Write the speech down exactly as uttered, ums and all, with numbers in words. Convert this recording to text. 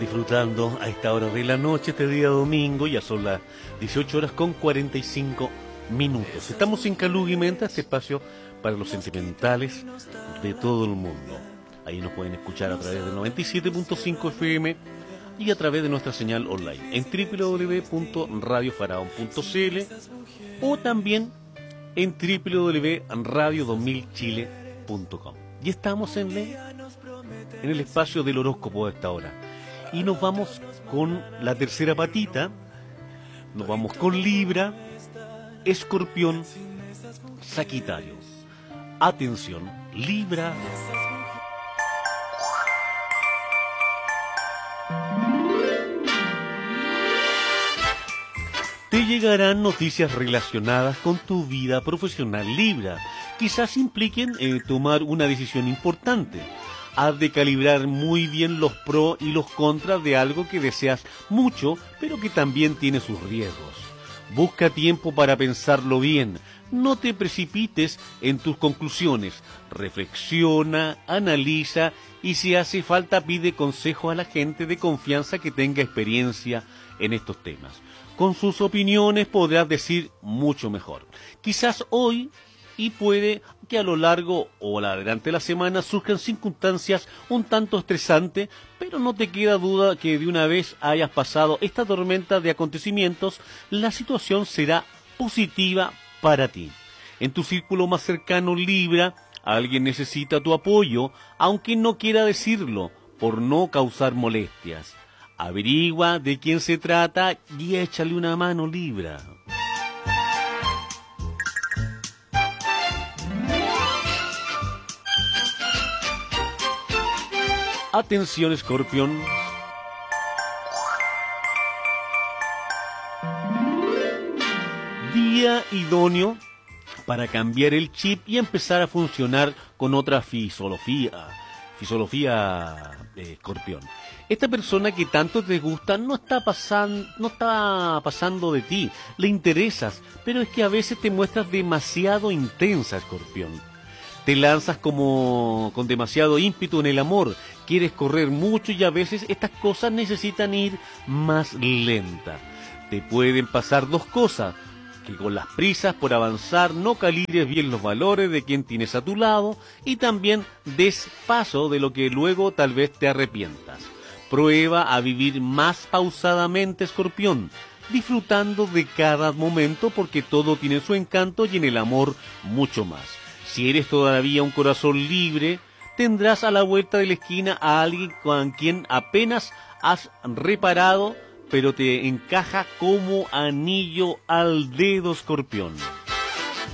Disfrutando a esta hora de la noche, este día domingo, ya son las dieciocho horas con cuarenta y cinco minutos. Estamos en Calug y Menta, este espacio para los sentimentales de todo el mundo. Ahí nos pueden escuchar a través de noventa y siete punto cinco F M y a través de nuestra señal online en doble u doble u doble u punto radio faraón punto c l o también en doble u doble u doble u punto radio dos mil chile punto com. Y estamos en, le, en el espacio del horóscopo de esta hora. Y nos vamos con la tercera patita, nos vamos con Libra, Escorpión, Sagitario. Atención, Libra. Te llegarán noticias relacionadas con tu vida profesional, Libra. Quizás impliquen eh, tomar una decisión importante. Has de calibrar muy bien los pros y los contras de algo que deseas mucho, pero que también tiene sus riesgos. Busca tiempo para pensarlo bien. No te precipites en tus conclusiones. Reflexiona, analiza y si hace falta pide consejo a la gente de confianza que tenga experiencia en estos temas. Con sus opiniones podrás decir mucho mejor. Quizás hoy y puede que a lo largo o a la adelante de la semana surjan circunstancias un tanto estresantes, pero no te queda duda que de una vez hayas pasado esta tormenta de acontecimientos, la situación será positiva para ti. En tu círculo más cercano, Libra, alguien necesita tu apoyo, aunque no quiera decirlo, por no causar molestias. Averigua de quién se trata y échale una mano, Libra. Atención, Escorpión. Día idóneo para cambiar el chip y empezar a funcionar con otra fisiología. Fisiología, eh, Escorpión. Esta persona que tanto te gusta no está pasando, no está pasando de ti. Le interesas, pero es que a veces te muestras demasiado intensa, Escorpión. Te lanzas como con demasiado ímpetu en el amor, quieres correr mucho y a veces estas cosas necesitan ir más lenta. Te pueden pasar dos cosas, que con las prisas por avanzar no calibres bien los valores de quien tienes a tu lado y también des paso de lo que luego tal vez te arrepientas. Prueba a vivir más pausadamente, Escorpión, disfrutando de cada momento porque todo tiene su encanto y en el amor mucho más. Si eres todavía un corazón libre, tendrás a la vuelta de la esquina a alguien con quien apenas has reparado, pero te encaja como anillo al dedo, Escorpión.